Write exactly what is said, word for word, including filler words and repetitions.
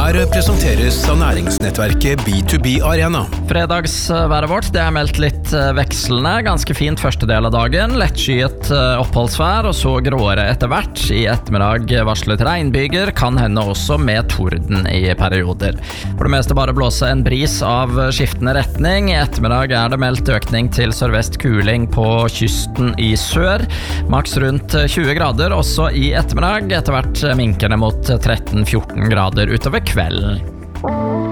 Her presenteres av næringsnettverket B to B Arena. Fredagsværet vårt, det er meldt litt vekslende, ganske fint første del av dagen, lettskyet oppholdsvær og så gråere etter hvert. I ettermiddag varslet regnbyger, kan hende også med torden i perioder. For det meste bare blåse en bris av skiftende retning. I ettermiddag er det meldt økning til sørvest kuling på kysten i sør. Maks rundt tjue grader også i ettermiddag, etter hvert minkende mot tretten fjorten grader utover kvelden.